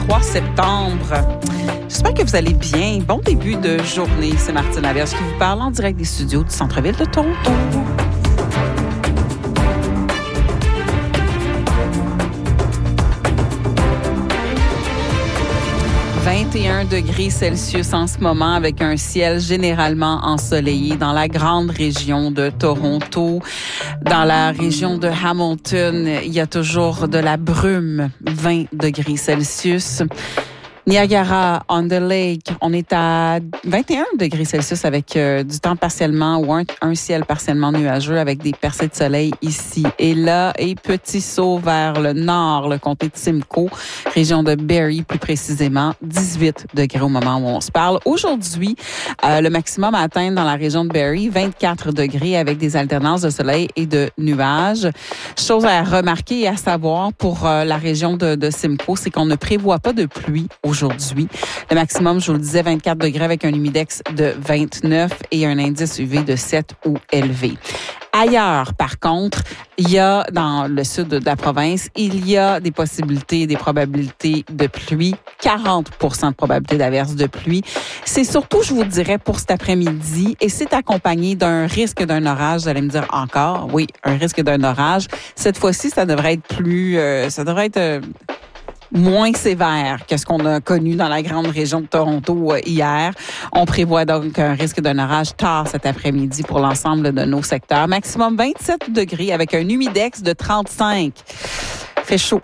3 septembre. J'espère que vous allez bien. Bon début de journée. C'est Martine Laverge qui vous parle en direct des studios du centre-ville de Toronto. « 21 degrés Celsius en ce moment avec un ciel généralement ensoleillé dans la grande région de Toronto. Dans la région de Hamilton, il y a toujours de la brume, 20 degrés Celsius. Niagara, on the Lake, on est à 21 degrés Celsius avec du temps partiellement ou un ciel partiellement nuageux avec des percées de soleil ici et là. Et petit saut vers le nord, le comté de Simcoe, région de Barrie plus précisément, 18 degrés au moment où on se parle. Aujourd'hui, le maximum à atteindre dans la région de Barrie, 24 degrés avec des alternances de soleil et de nuages. Chose à remarquer et à savoir pour la région de Simcoe, c'est qu'on ne prévoit pas de pluie aujourd'hui. Le maximum, je vous le disais, 24 degrés avec un humidex de 29 et un indice UV de 7 ou élevé. Ailleurs, par contre, il y a, dans le sud de la province, il y a des possibilités, des probabilités de pluie, 40% de probabilité d'averse de pluie. C'est surtout, je vous dirais, pour cet après-midi, et c'est accompagné d'un risque d'un orage. Vous allez me dire encore, oui, un risque d'un orage. Cette fois-ci, ça devrait être moins sévère que ce qu'on a connu dans la grande région de Toronto hier. On prévoit donc un risque d'un orage tard cet après-midi pour l'ensemble de nos secteurs. Maximum 27 degrés avec un humidex de 35. Fait chaud.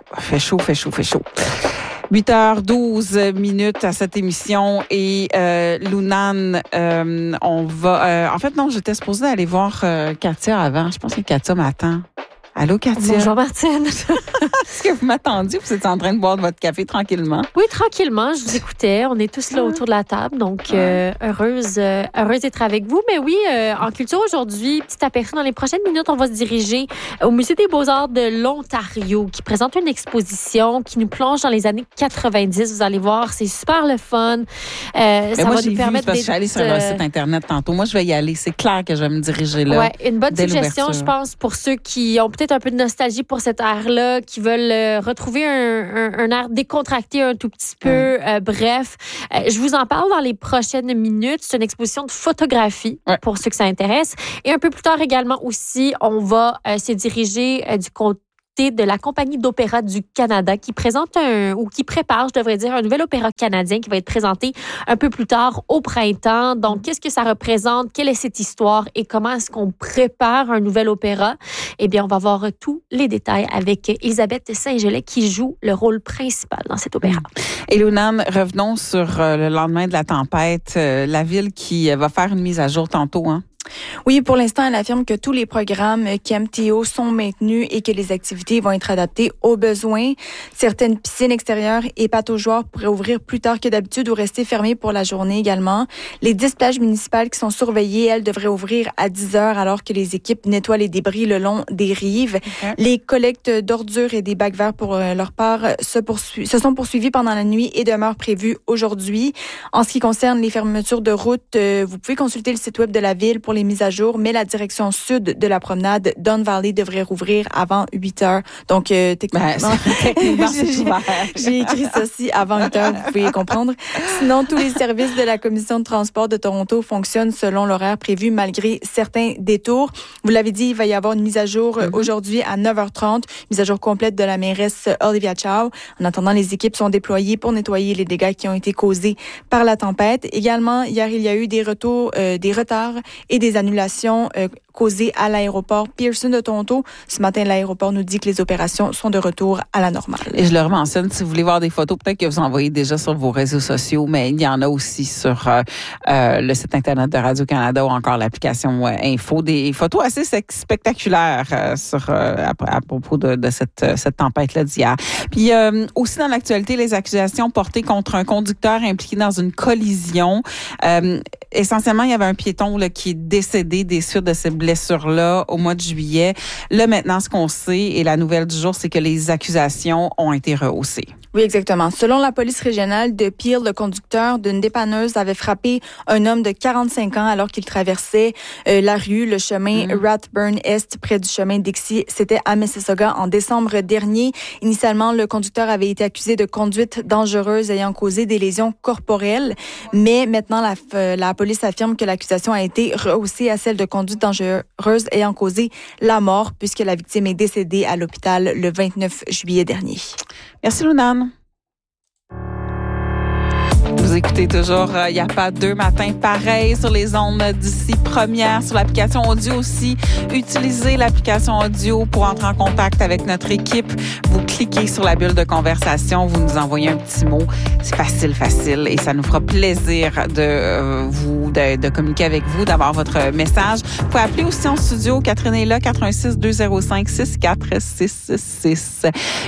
8h12 à cette émission et Lunane, on va... en fait, non, j'étais supposée aller voir Katia avant. Je pense que Katia m'attend. Allô, Katia? Bonjour, Martine. Est-ce que vous m'attendiez? Vous êtes en train de boire votre café tranquillement? Oui, tranquillement. Je vous écoutais. On est tous là autour de la table. Donc, heureuse d'être avec vous. Mais oui, en culture aujourd'hui, petit aperçu dans les prochaines minutes, on va se diriger au Musée des Beaux-Arts de l'Ontario qui présente une exposition qui nous plonge dans les années 90. Vous allez voir, c'est super le fun. Ça moi, va j'ai nous permettre parce que je suis allée sur leur site Internet tantôt. Moi, je vais y aller. C'est clair que je vais me diriger là. Ouais, une bonne suggestion, je pense, pour ceux qui ont peut-être un peu de nostalgie pour cette ère-là, qui veulent retrouver un air décontracté un tout petit peu. Bref, je vous en parle dans les prochaines minutes. C'est une exposition de photographie pour ceux que ça intéresse. Et un peu plus tard également aussi, on va se diriger du côté de la Compagnie d'opéra du Canada qui présente qui prépare, je devrais dire, un nouvel opéra canadien qui va être présenté un peu plus tard au printemps. Donc, qu'est-ce que ça représente? Quelle est cette histoire? Et comment est-ce qu'on prépare un nouvel opéra? Eh bien, on va voir tous les détails avec Elisabeth Saint-Gelais qui joue le rôle principal dans cet opéra. Et Lunane, revenons sur le lendemain de la tempête, la ville qui va faire une mise à jour tantôt, hein? Oui, pour l'instant, elle affirme que tous les programmes KMTO sont maintenus et que les activités vont être adaptées aux besoins. Certaines piscines extérieures et pataugeoires pourraient ouvrir plus tard que d'habitude ou rester fermées pour la journée également. Les 10 plages municipales qui sont surveillées, elles, devraient ouvrir à 10 heures alors que les équipes nettoient les débris le long des rives. Okay. Les collectes d'ordures et des bacs verts pour leur part se sont poursuivies pendant la nuit et demeurent prévues aujourd'hui. En ce qui concerne les fermetures de routes, vous pouvez consulter le site web de la ville pour les mises à jour, mais la direction sud de la promenade Don Valley devrait rouvrir avant 8 heures. Donc, techniquement, j'ai écrit ceci avant 8 heures, vous pouvez comprendre. Sinon, tous les services de la Commission de transport de Toronto fonctionnent selon l'horaire prévu malgré certains détours. Vous l'avez dit, il va y avoir une mise à jour aujourd'hui à 9h30, mise à jour complète de la mairesse Olivia Chow. En attendant, les équipes sont déployées pour nettoyer les dégâts qui ont été causés par la tempête. Également, hier, il y a eu des retards et des annulations causées à l'aéroport Pearson de Toronto. Ce matin, l'aéroport nous dit que les opérations sont de retour à la normale. Et je le mentionne, si vous voulez voir des photos, peut-être que vous en voyez déjà sur vos réseaux sociaux, mais il y en a aussi sur le site Internet de Radio-Canada ou encore l'application Info. Des photos assez spectaculaires à propos de cette tempête-là d'hier. Puis aussi dans l'actualité, les accusations portées contre un conducteur impliqué dans une collision. Essentiellement, il y avait un piéton là, qui est décédé des suites de ces blessures-là au mois de juillet. Là, maintenant, ce qu'on sait et la nouvelle du jour, c'est que les accusations ont été rehaussées. Oui, exactement. Selon la police régionale de Peel, le conducteur d'une dépanneuse avait frappé un homme de 45 ans alors qu'il traversait la rue, le chemin Rathburn-Est, près du chemin Dixie. C'était à Mississauga en décembre dernier. Initialement, le conducteur avait été accusé de conduite dangereuse ayant causé des lésions corporelles. Mais maintenant, la police affirme que l'accusation a été rehaussée à celle de conduite dangereuse ayant causé la mort puisque la victime est décédée à l'hôpital le 29 juillet dernier. Merci, Lunane. Vous écoutez toujours Il n'y a pas deux matins pareils sur les ondes d'ici première, sur l'application audio aussi. Utilisez l'application audio pour entrer en contact avec notre équipe. Vous cliquez sur la bulle de conversation, vous nous envoyez un petit mot. C'est facile et ça nous fera plaisir de communiquer avec vous, d'avoir votre message. Vous pouvez appeler aussi en studio. Catherine est là, 86-205-6466.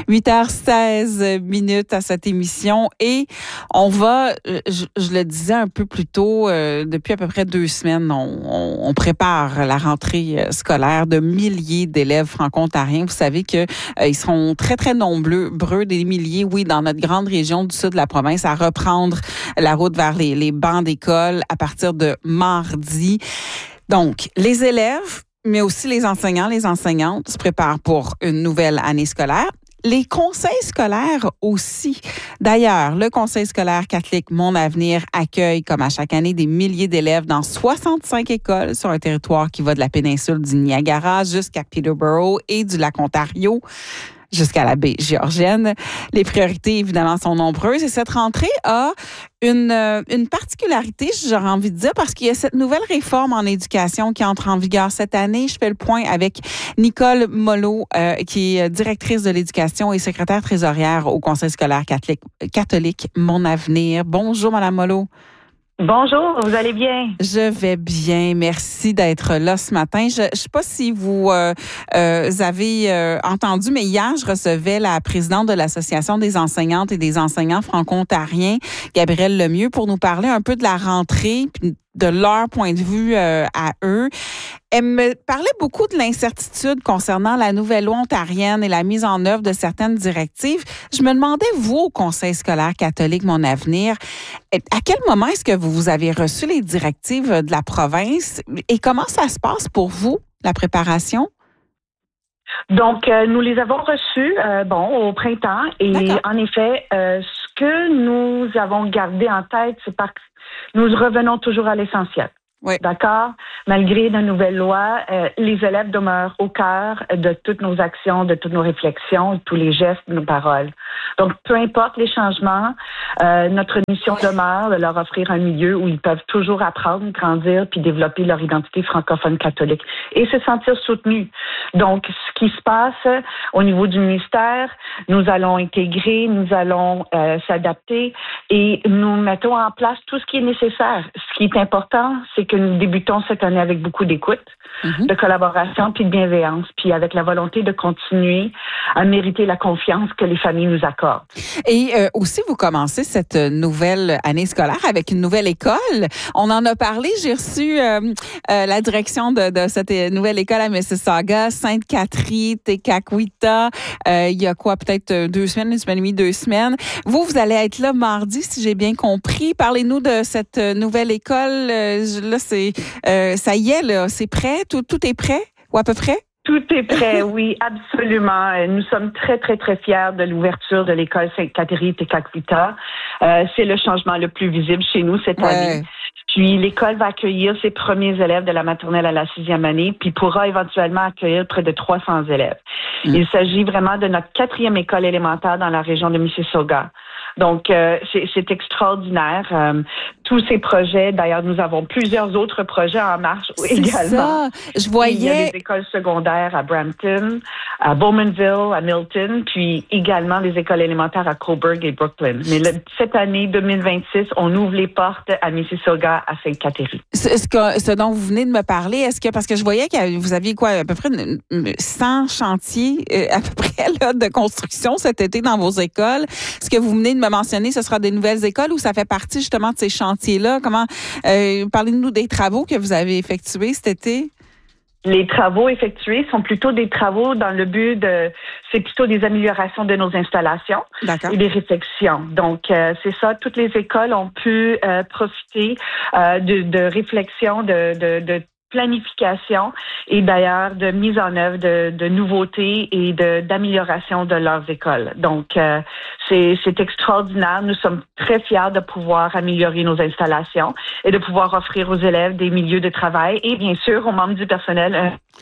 8h16 à cette émission et on va, je le disais un peu plus tôt, depuis à peu près 2 semaines, on prépare la rentrée scolaire de milliers d'élèves franco-ontariens. Vous savez que ils seront très, très nombreux, des milliers, oui, dans notre grande région du sud de la province, à reprendre la route vers les bancs d'école à partir de mardi. Donc, les élèves, mais aussi les enseignants, les enseignantes se préparent pour une nouvelle année scolaire. Les conseils scolaires aussi. D'ailleurs, le Conseil scolaire catholique Mon Avenir accueille, comme à chaque année, des milliers d'élèves dans 65 écoles sur un territoire qui va de la péninsule du Niagara jusqu'à Peterborough et du lac Ontario jusqu'à la baie Georgienne. Les priorités, évidemment, sont nombreuses et cette rentrée a une particularité, j'aurais envie de dire, parce qu'il y a cette nouvelle réforme en éducation qui entre en vigueur cette année. Je fais le point avec Nicole Molot, qui est directrice de l'éducation et secrétaire trésorière au Conseil scolaire catholique Mon Avenir. Bonjour, Madame Molot. Bonjour, vous allez bien? Je vais bien, merci d'être là ce matin. Je ne sais pas si vous avez entendu, mais hier, je recevais la présidente de l'Association des enseignantes et des enseignants franco-ontariens, Gabrielle Lemieux, pour nous parler un peu de la rentrée, puis de leur point de vue à eux. Elle me parlait beaucoup de l'incertitude concernant la nouvelle loi ontarienne et la mise en œuvre de certaines directives. Je me demandais, vous, au Conseil scolaire catholique Mon Avenir, à quel moment est-ce que vous avez reçu les directives de la province et comment ça se passe pour vous, la préparation? Donc, nous les avons reçus, au printemps. Et D'accord. En effet, ce que nous avons gardé en tête, c'est parce que nous revenons toujours à l'essentiel. Oui. D'accord? Malgré de nouvelles lois, les élèves demeurent au cœur de toutes nos actions, de toutes nos réflexions, de tous les gestes, de nos paroles. Donc, peu importe les changements, notre mission demeure de leur offrir un milieu où ils peuvent toujours apprendre, grandir, puis développer leur identité francophone catholique et se sentir soutenus. Donc, ce qui se passe au niveau du ministère, nous allons intégrer, nous allons s'adapter et nous mettons en place tout ce qui est nécessaire. Ce qui est important, c'est que nous débutons cette année avec beaucoup d'écoute, de collaboration puis de bienveillance, puis avec la volonté de continuer à mériter la confiance que les familles nous accordent. Et aussi, vous commencez cette nouvelle année scolaire avec une nouvelle école. On en a parlé, j'ai reçu la direction de cette nouvelle école à Mississauga, Sainte-Catherine, Tekakwitha, il y a quoi, peut-être 2 semaines, 1 semaine et demie, 2 semaines. Vous allez être là mardi, si j'ai bien compris. Parlez-nous de cette nouvelle école. Là, ça y est, là, c'est prêt? Tout est prêt? Ou à peu près? Tout est prêt, oui, absolument. Nous sommes très, très, très fiers de l'ouverture de l'école Sainte-Catherine Tekakwitha. C'est le changement le plus visible chez nous cette année. Puis l'école va accueillir ses premiers élèves de la maternelle à la 6e année, puis pourra éventuellement accueillir près de 300 élèves. Il s'agit vraiment de notre 4e école élémentaire dans la région de Mississauga. Donc, c'est extraordinaire. Tous ces projets, d'ailleurs, nous avons plusieurs autres projets en marche également. Ça. Je voyais... Il y a des écoles secondaires à Brampton, à Bowmanville, à Milton, puis également des écoles élémentaires à Cobourg et Brooklyn. Mais cette année 2026, on ouvre les portes à Mississauga, à Sainte-Catherine. Ce dont vous venez de me parler, est-ce que, parce que je voyais que vous aviez quoi, à peu près 100 chantiers à peu près là, de construction cet été dans vos écoles. Ce que vous venez de me mentionner, ce sera des nouvelles écoles ou ça fait partie justement de ces chantiers-là? Comment parlez-nous des travaux que vous avez effectués cet été? Les travaux effectués sont plutôt des travaux dans le but c'est plutôt des améliorations de nos installations et des réflexions. Donc, c'est ça, toutes les écoles ont pu profiter de réflexions, de planification et d'ailleurs de mise en œuvre de nouveautés et d'amélioration de leurs écoles. Donc, c'est extraordinaire. Nous sommes très fiers de pouvoir améliorer nos installations et de pouvoir offrir aux élèves des milieux de travail et bien sûr aux membres du personnel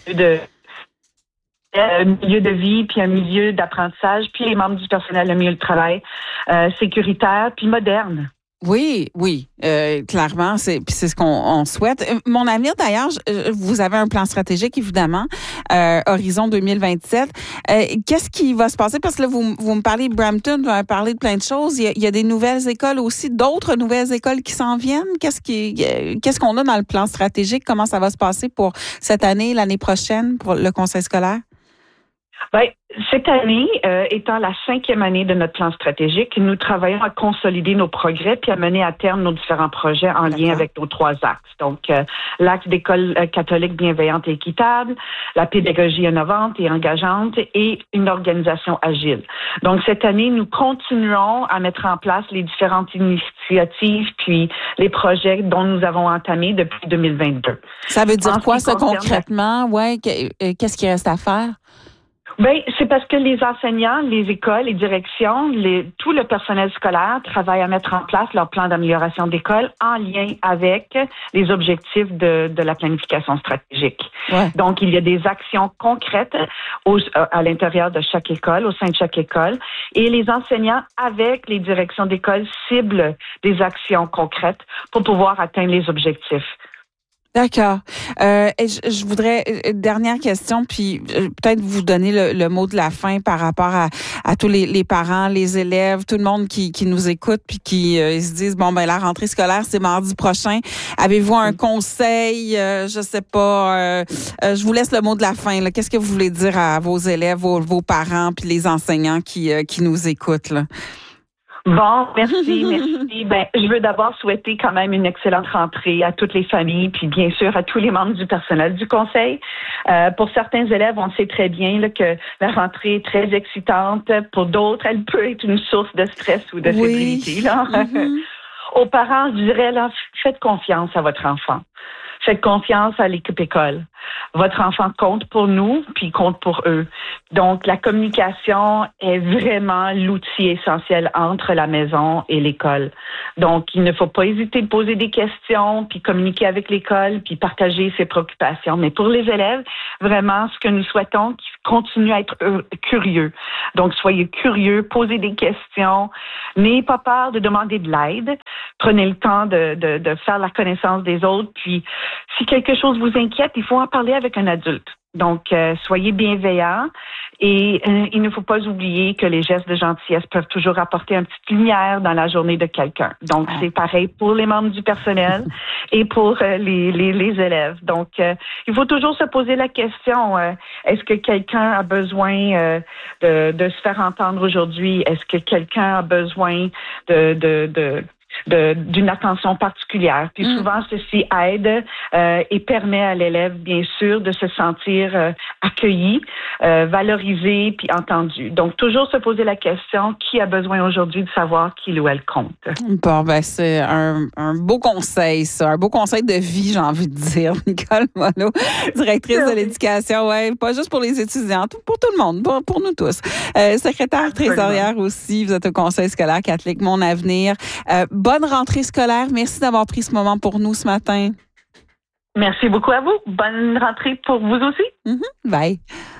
un milieu de vie, puis un milieu d'apprentissage, puis les membres du personnel, un milieu de travail sécuritaire, puis moderne. Oui, clairement, c'est ce qu'on souhaite. Mon avenir, d'ailleurs, vous avez un plan stratégique, évidemment, Horizon 2027. Qu'est-ce qui va se passer? Parce que là, vous me parlez de Brampton, vous m'avez parlé de plein de choses. Il y a des nouvelles écoles aussi, d'autres nouvelles écoles qui s'en viennent. Qu'est-ce qu'on a dans le plan stratégique? Comment ça va se passer pour cette année, l'année prochaine, pour le conseil scolaire? Bien, cette année, étant la 5e année de notre plan stratégique, nous travaillons à consolider nos progrès puis à mener à terme nos différents projets en lien avec nos 3 axes. Donc, l'axe d'école catholique bienveillante et équitable, la pédagogie innovante et engageante et une organisation agile. Donc, cette année, nous continuerons à mettre en place les différentes initiatives puis les projets dont nous avons entamé depuis 2022. Ça veut dire quoi, ça, concrètement? Ouais, qu'est-ce qu'il reste à faire? Ben, c'est parce que les enseignants, les écoles, les directions, tout le personnel scolaire travaille à mettre en place leur plan d'amélioration d'école en lien avec les objectifs de la planification stratégique. Ouais. Donc, il y a des actions concrètes à l'intérieur de chaque école, au sein de chaque école, et les enseignants avec les directions d'école ciblent des actions concrètes pour pouvoir atteindre les objectifs. D'accord. Je voudrais, dernière question, puis peut-être vous donner le mot de la fin par rapport à tous les parents, les élèves, tout le monde qui nous écoute puis qui se disent, bon, ben la rentrée scolaire, c'est mardi prochain. Avez-vous un conseil? Je sais pas. Je vous laisse le mot de la fin. Là. Qu'est-ce que vous voulez dire à vos élèves, vos parents puis les enseignants qui nous écoutent, là? Bon, merci. Ben, je veux d'abord souhaiter quand même une excellente rentrée à toutes les familles, puis bien sûr à tous les membres du personnel du conseil. Pour certains élèves, on sait très bien là, que la rentrée est très excitante. Pour d'autres, elle peut être une source de stress ou de fébrilité. Là. Mm-hmm. Aux parents, je dirais, là, faites confiance à votre enfant. Faites confiance à l'équipe école. Votre enfant compte pour nous, puis compte pour eux. Donc, la communication est vraiment l'outil essentiel entre la maison et l'école. Donc, il ne faut pas hésiter de poser des questions, puis communiquer avec l'école, puis partager ses préoccupations. Mais pour les élèves, vraiment, ce que nous souhaitons, qu'ils continuent à être curieux. Donc, soyez curieux, posez des questions. N'ayez pas peur de demander de l'aide. Prenez le temps de faire la connaissance des autres, puis si quelque chose vous inquiète, il faut en parler avec un adulte. Donc, soyez bienveillants et il ne faut pas oublier que les gestes de gentillesse peuvent toujours apporter une petite lumière dans la journée de quelqu'un. Donc, c'est pareil pour les membres du personnel et pour les élèves. Donc, il faut toujours se poser la question, est-ce que quelqu'un a besoin de se faire entendre aujourd'hui? Est-ce que quelqu'un a besoin d'une attention particulière. Puis souvent, ceci aide et permet à l'élève, bien sûr, de se sentir accueilli, valorisé puis entendu. Donc, toujours se poser la question, qui a besoin aujourd'hui de savoir qu'il ou elle compte? Bon, ben c'est un beau conseil, ça. Un beau conseil de vie, j'ai envie de dire. Nicole Monod, directrice de l'éducation, ouais, pas juste pour les étudiants, pour tout le monde, pour nous tous. Secrétaire trésorière aussi, vous êtes au Conseil scolaire catholique Mon Avenir. Bonne rentrée scolaire. Merci d'avoir pris ce moment pour nous ce matin. Merci beaucoup à vous. Bonne rentrée pour vous aussi. Bye.